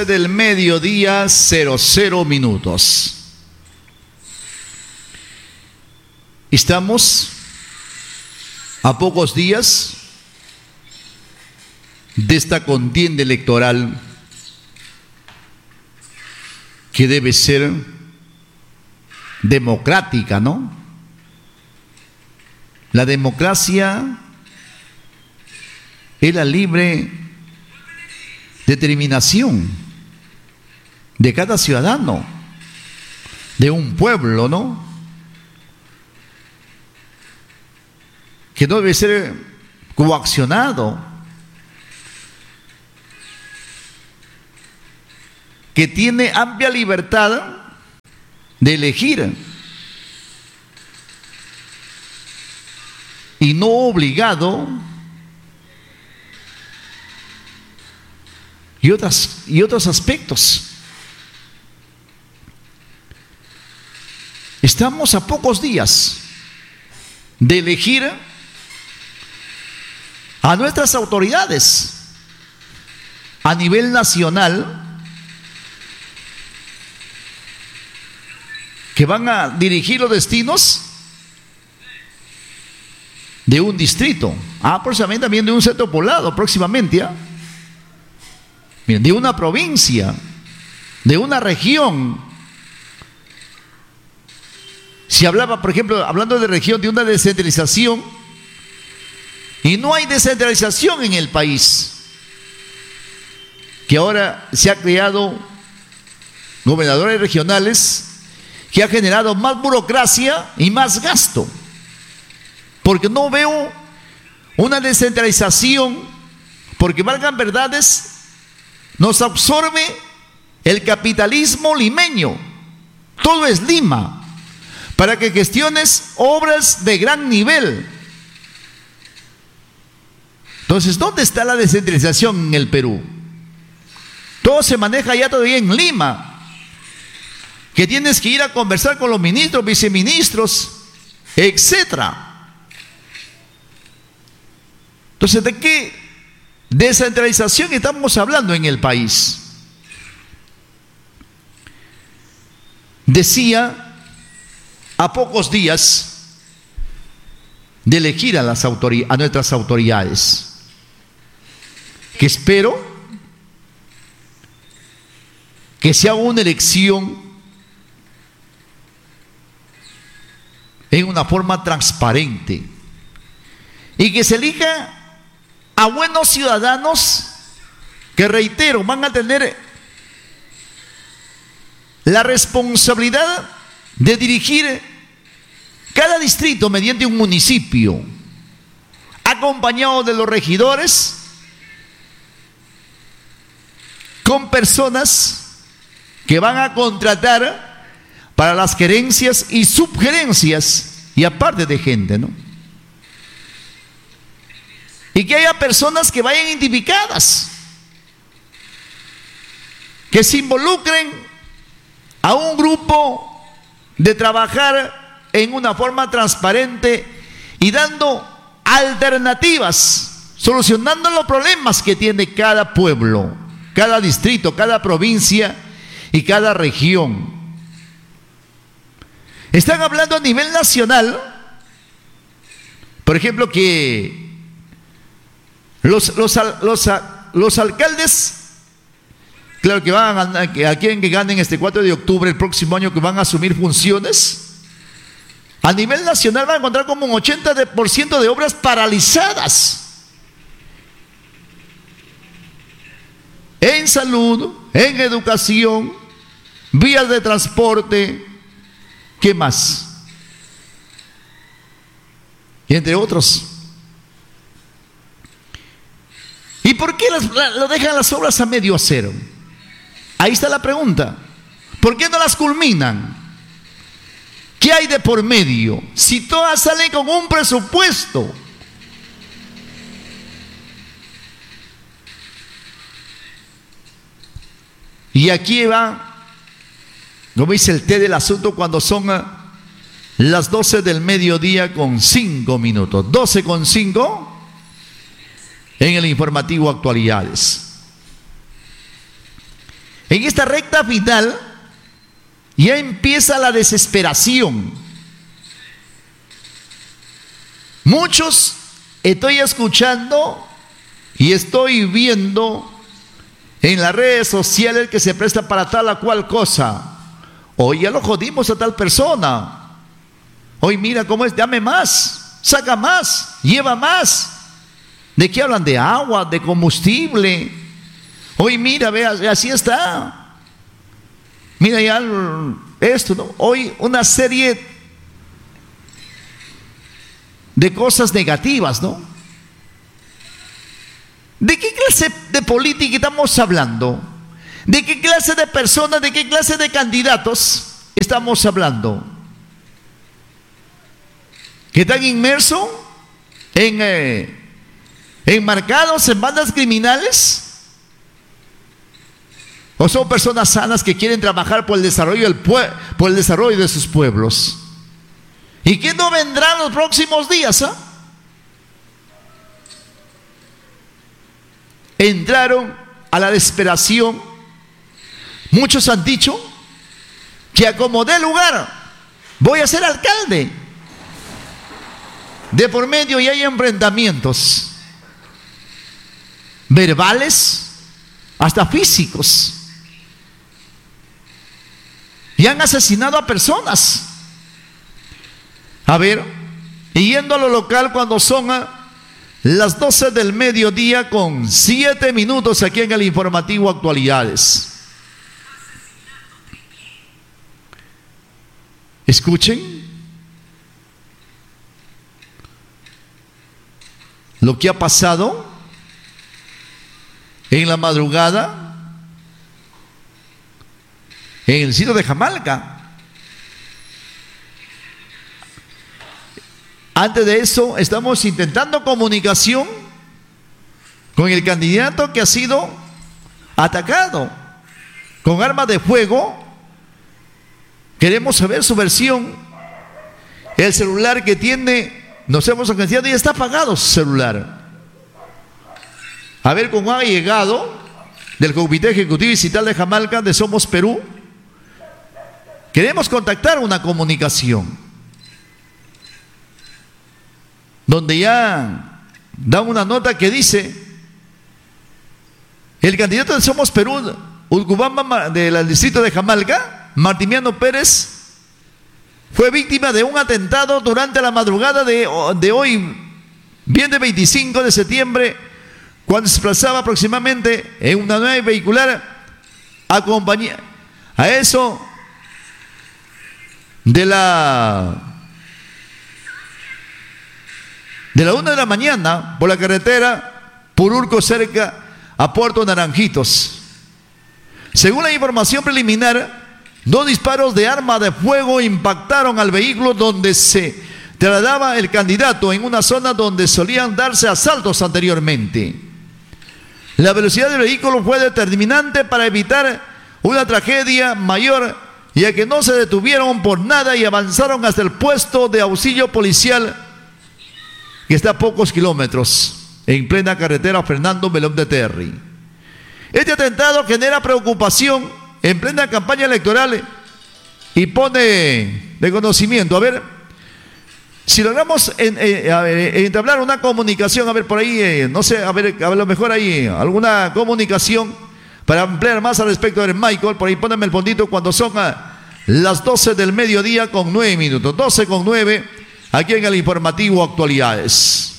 Del mediodía, 00 minutos. Estamos a pocos días de esta contienda electoral que debe ser democrática, ¿no? La democracia es la libre determinación de cada ciudadano, de un pueblo, ¿no? Que no debe ser coaccionado, que tiene amplia libertad de elegir y no obligado, y otros aspectos. Estamos a pocos días de elegir a nuestras autoridades a nivel nacional que van a dirigir los destinos de un distrito, próximamente también de un centro poblado, próximamente, de una provincia, de una región. Si hablaba, por ejemplo, hablando de región, de una descentralización, y no hay descentralización en el país, que ahora se ha creado gobernadores regionales que ha generado más burocracia y más gasto, porque no veo una descentralización, porque valgan verdades, nos absorbe el capitalismo limeño, todo es Lima, para que gestiones obras de gran nivel. Entonces, ¿dónde está la descentralización en el Perú? Todo se maneja ya todavía en Lima, que tienes que ir a conversar con los ministros, viceministros, etcétera. Entonces, ¿de qué descentralización estamos hablando en el país? Decía, a pocos días de elegir a nuestras autoridades, que espero que sea una elección en una forma transparente y que se elija a buenos ciudadanos que, reitero, van a tener la responsabilidad de dirigir cada distrito mediante un municipio, acompañado de los regidores, con personas que van a contratar para las gerencias y subgerencias, y aparte de gente, ¿no? Y que haya personas que vayan identificadas, que se involucren a un grupo de trabajar en una forma transparente y dando alternativas, solucionando los problemas que tiene cada pueblo, cada distrito, cada provincia y cada región. Están hablando a nivel nacional, por ejemplo, que los alcaldes, claro, que van a quien que ganen este 4 de octubre, el próximo año, que van a asumir funciones, a nivel nacional van a encontrar como un 80% de obras paralizadas en salud, en educación, vías de transporte, ¿qué más? Y entre otros. ¿Y por qué lo dejan las obras a medio hacer? Ahí está la pregunta. ¿Por qué no las culminan? ¿Qué hay de por medio? Si todas salen con un presupuesto. Y aquí va, como dice el té del asunto, cuando son las 12 del mediodía con 5 minutos. 12 con 5 en el informativo Actualidades. en esta recta final ya empieza la desesperación. Muchos estoy escuchando y estoy viendo en las redes sociales que se prestan para tal o cual cosa. Hoy ya lo jodimos a tal persona. Hoy mira cómo es, dame más, saca más, lleva más. ¿De qué hablan? De agua, de combustible. Hoy mira, vea, así está. Mira ya esto, ¿no? Hoy una serie de cosas negativas, ¿no? ¿De qué clase de política estamos hablando? ¿De qué clase de personas, de qué clase de candidatos estamos hablando? ¿Que están inmersos enmarcados en bandas criminales? ¿O son personas sanas que quieren trabajar por el desarrollo por el desarrollo de sus pueblos? ¿Y qué no vendrá en los próximos días? Entraron a la desesperación. Muchos han dicho que a como dé lugar voy a ser alcalde. De por medio y hay enfrentamientos verbales, hasta físicos, y han asesinado a personas. A ver, y yendo a lo local cuando son las 12 del mediodía con 7 minutos aquí en el informativo Actualidades. Escuchen lo que ha pasado en la madrugada en el sitio de Jamalca. Antes de eso, estamos intentando comunicación con el candidato que ha sido atacado con armas de fuego. Queremos saber su versión. El celular que tiene, nos hemos agenciado y está apagado su celular. A ver cómo ha llegado del Comité Ejecutivo Distrital de Jamalca de Somos Perú. Queremos contactar una comunicación donde ya dan una nota que dice: el candidato de Somos Perú, Urcubamba, del distrito de Jamalca, Martiniano Pérez, fue víctima de un atentado durante la madrugada de hoy, viernes 25 de septiembre, cuando se desplazaba aproximadamente en una nave vehicular acompañada a eso de la 1 de la mañana por la carretera Pururco cerca a Puerto Naranjitos. Según la información preliminar, 2 disparos de arma de fuego impactaron al vehículo donde se trasladaba el candidato en una zona donde solían darse asaltos anteriormente. La velocidad del vehículo fue determinante para evitar una tragedia mayor, ya que no se detuvieron por nada y avanzaron hasta el puesto de auxilio policial que está a pocos kilómetros en plena carretera Fernando Melón de Terry. Este atentado genera preocupación en plena campaña electoral y pone de conocimiento. A ver, si logramos entablar una comunicación, a ver por ahí, no sé, a ver, a lo mejor hay alguna comunicación para ampliar más al respecto. A ver, Michael, por ahí póneme el fondito cuando son las 12 del mediodía con 9 minutos, 12 con 9, aquí en el informativo Actualidades.